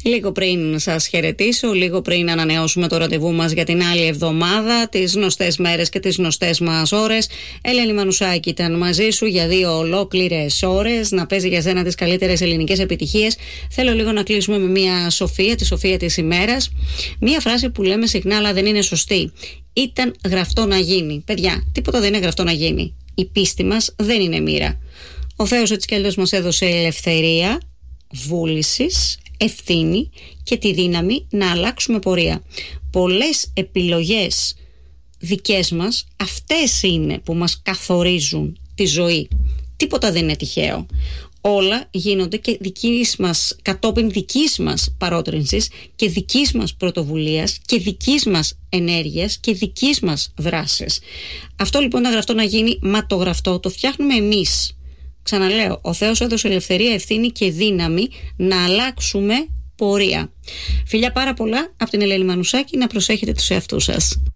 Λίγο πριν σας χαιρετήσω, λίγο πριν ανανεώσουμε το ραντεβού μας για την άλλη εβδομάδα, τις γνωστές μέρες και τις γνωστές μας ώρες, Ελένη Μανουσάκη ήταν μαζί σου για 2 ολόκληρες ώρες να παίζει για σένα τις καλύτερες ελληνικές επιτυχίες. Θέλω λίγο να κλείσουμε με μια σοφία, τη σοφία της ημέρας. Μια φράση που λέμε συχνά αλλά δεν είναι σωστή. Ήταν γραφτό να γίνει. Παιδιά, τίποτα δεν είναι γραφτό να γίνει. Η πίστη μας δεν είναι μοίρα. Ο Θεός έτσι κι αλλιώς μας έδωσε ελευθερία, βούλησης, ευθύνη και τη δύναμη να αλλάξουμε πορεία. Πολλές επιλογές δικές μας, αυτές είναι που μας καθορίζουν τη ζωή. Τίποτα δεν είναι τυχαίο. Όλα γίνονται και κατόπιν δικής μας παρότρινσης και δικής μας πρωτοβουλίας και δικής μας ενέργειας και δικής μας δράσης. Αυτό λοιπόν είναι γραφτό να γίνει, μα το γραφτό το φτιάχνουμε εμείς. Ξαναλέω, ο Θεός έδωσε ελευθερία, ευθύνη και δύναμη να αλλάξουμε πορεία. Φιλιά πάρα πολλά από την Ελένη Μανουσάκη, να προσέχετε τους εαυτούς σας.